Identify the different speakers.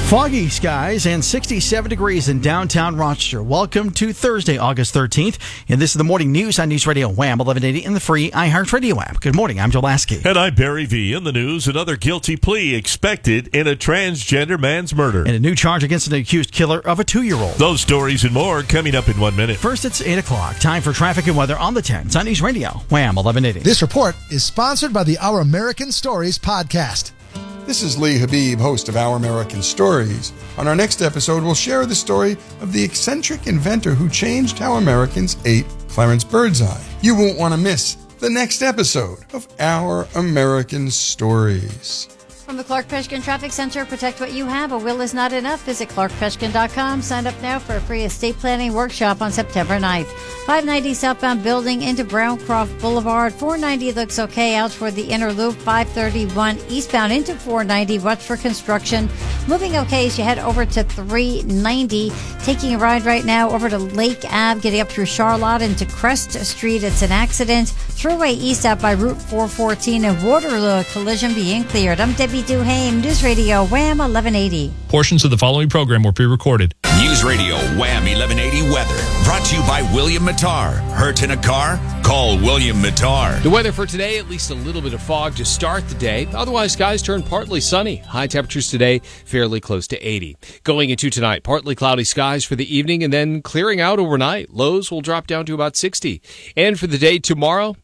Speaker 1: Foggy skies and 67 degrees in downtown Rochester. Welcome to Thursday, August 13th. And this is the morning news on News Radio Wham 1180 in the free iHeartRadio app. Good morning. I'm Joe Lasky.
Speaker 2: And I'm Barry V. In the news, another guilty plea expected in a transgender man's murder.
Speaker 1: And a new charge against an accused killer of a 2-year-old.
Speaker 2: Those stories and more coming up in 1 minute.
Speaker 1: First, it's 8 o'clock. Time for traffic and weather on the 10s on News Radio Wham 1180.
Speaker 3: This report is sponsored by the Our American Stories podcast.
Speaker 4: This is Lee Habib, host of Our American Stories. On our next episode, we'll share the story of the eccentric inventor who changed how Americans ate, Clarence Birdseye. You won't want to miss the next episode of Our American Stories.
Speaker 5: From the Clark Peshkin Traffic Center, protect what you have. A will is not enough. Visit clarkpeshkin.com. Sign up now for a free estate planning workshop on September 9th. 590 southbound building into Browncroft Boulevard. 490 looks okay out toward the inner loop. 531 eastbound into 490. Watch for construction. Moving okay as you head over to 390. Taking a ride right now over to Lake Ave, getting up through Charlotte into Crest Street. It's an accident. Thruway east out by Route 414 and Waterloo collision being cleared. I'm Debbie Duhame, News Radio Wham 1180.
Speaker 6: Portions of the following program were pre-recorded.
Speaker 7: News Radio Wham 1180 weather brought to you by William Mattar. Hurt in a car? Call William Mattar.
Speaker 8: The weather for today, at least a little bit of fog to start the day. Otherwise, skies turn partly sunny. High temperatures today, fairly close to 80. Going into tonight, partly cloudy skies for the evening and then clearing out overnight. Lows will drop down to about 60. And for the day tomorrow,